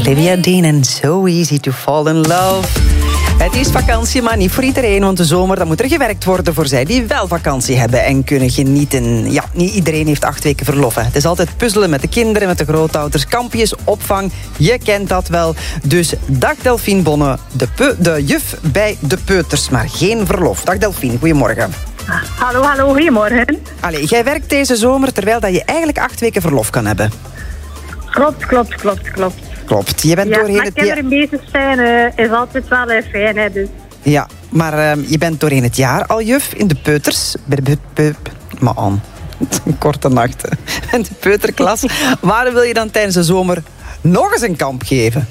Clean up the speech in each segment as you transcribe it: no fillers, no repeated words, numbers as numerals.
Olivia Dean en So Easy to Fall in Love. Het is vakantie, maar niet voor iedereen, want de zomer dan moet er gewerkt worden voor zij die wel vakantie hebben en kunnen genieten. Ja, niet iedereen heeft 8 weken verlof. Hè. Het is altijd puzzelen met de kinderen, met de grootouders, kampjes, opvang. Je kent dat wel. Dus dag Delphine Bonne, de juf bij de peuters, maar geen verlof. Dag Delphine, goedemorgen. Hallo, goedemorgen. Allee, jij werkt deze zomer terwijl dat je eigenlijk 8 weken verlof kan hebben. Klopt. Je bent doorheen het jaar. Kinderen bezig zijn is altijd wel fijn, hè, dus. Ja, maar je bent doorheen het jaar al juf in de peuters. Maar aan. Korte nachten. In de peuterklas. Waar wil je dan tijdens de zomer nog eens een kamp geven?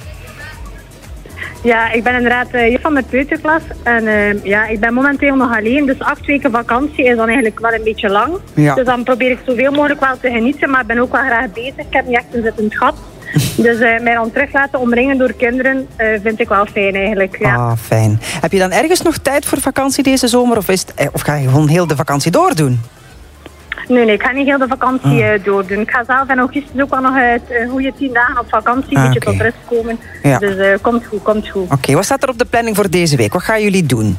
Ja, ik ben inderdaad juf van de peuterklas. En ik ben momenteel nog alleen. Dus 8 weken vakantie is dan eigenlijk wel een beetje lang. Ja. Dus dan probeer ik zoveel mogelijk wel te genieten. Maar ik ben ook wel graag bezig. Ik heb niet echt een zittend gat. Dus mij dan terug laten omringen door kinderen vind ik wel fijn eigenlijk. Ja. Ah, fijn. Heb je dan ergens nog tijd voor vakantie deze zomer? Of ga je gewoon heel de vakantie doordoen? Nee, ik ga niet heel de vakantie doordoen. Ik ga zelf in augustus ook wel nog een goede 10 dagen op vakantie. Een beetje tot rust komen. Ja. Dus komt goed. Oké, wat staat er op de planning voor deze week? Wat gaan jullie doen?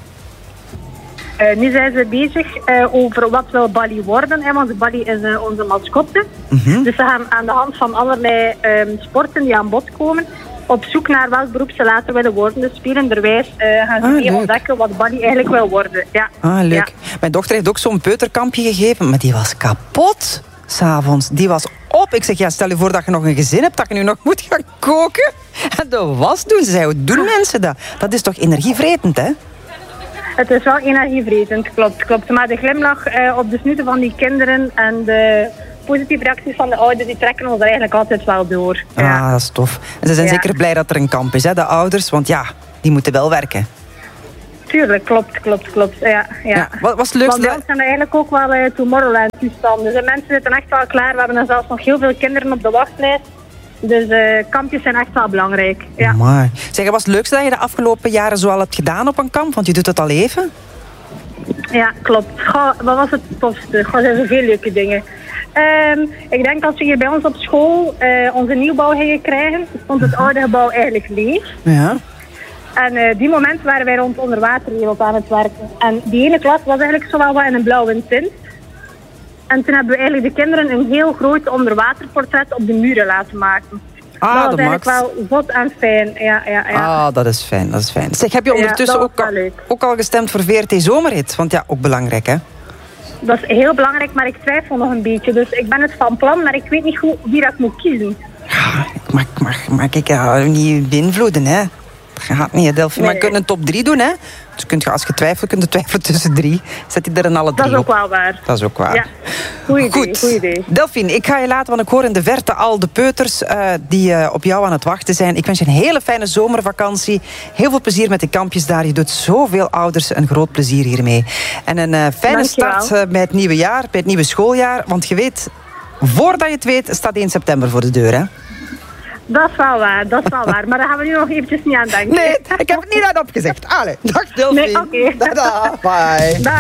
Nu zijn ze bezig over wat wil Bali worden. Hè, want Bali is onze mascotte. Mm-hmm. Dus ze gaan aan de hand van allerlei sporten die aan bod komen op zoek naar welk beroep ze later willen worden. Dus spelenderwijs gaan ze mee ontdekken wat Bali eigenlijk wil worden. Ja. Ah, leuk. Ja. Mijn dochter heeft ook zo'n peuterkampje gegeven, maar die was kapot 's avonds. Die was op. Ik zeg, ja, stel je voor dat je nog een gezin hebt, dat je nu nog moet gaan koken en de was doen. Ze zei, hoe doen mensen dat? Dat is toch energievretend, hè? Het is wel energievretend, klopt. Maar de glimlach op de snuiten van die kinderen en de positieve reacties van de ouders, die trekken ons er eigenlijk altijd wel door. Ja. Ah, dat is tof. En ze zijn zeker blij dat er een kamp is, hè, de ouders. Want ja, die moeten wel werken. Tuurlijk, klopt. Ja. Wat was het leukste? Want bij ons zijn er eigenlijk ook wel Tomorrowland-toestanden. Dus de mensen zitten echt wel klaar. We hebben dan zelfs nog heel veel kinderen op de wachtlijst. Dus kampjes zijn echt wel belangrijk. Ja. Mooi. Zeg, wat was het leukste dat je de afgelopen jaren zoal hebt gedaan op een kamp? Want je doet het al even. Ja, klopt. Goh, wat was het tofste? Er zijn zoveel leuke dingen. Ik denk als we hier bij ons op school onze nieuwbouw gingen krijgen, stond het oude gebouw eigenlijk leeg. Ja. En die moment waren wij rond onderwaterwereld aan het werken. En die ene klas was eigenlijk zowel wat in een blauwe tint. En toen hebben we eigenlijk de kinderen een heel groot onderwaterportret op de muren laten maken. Ah, dat was dat eigenlijk wel zot en fijn. Ja. Ah, dat is fijn. Zeg, heb je ondertussen ook al gestemd voor VRT Zomerhit? Want ja, ook belangrijk, hè? Dat is heel belangrijk, maar ik twijfel nog een beetje. Dus ik ben het van plan, maar ik weet niet goed wie dat ik moet kiezen. Ja, mag ik niet beïnvloeden, hè? Dat gaat niet, Delphine. Maar je kunt een top 3 doen, hè? Dus als je twijfelt, kun je twijfelen tussen 3. Zet je er een alle 3 op. Dat is ook wel waar. Dat is ook waar. Ja. Goed idee. Delphine, ik ga je laten, want ik hoor in de verte al de peuters die op jou aan het wachten zijn. Ik wens je een hele fijne zomervakantie. Heel veel plezier met de kampjes daar. Je doet zoveel ouders een groot plezier hiermee. En een fijne start bij het nieuwe jaar, bij het nieuwe schooljaar. Want je weet, voordat je het weet, staat 1 september voor de deur, hè? Dat is wel waar. Maar daar gaan we nu nog eventjes niet aan denken. Nee, ik heb het niet uit opgezegd. Allee, dag Delphine. Nee, oké. Tada, bye.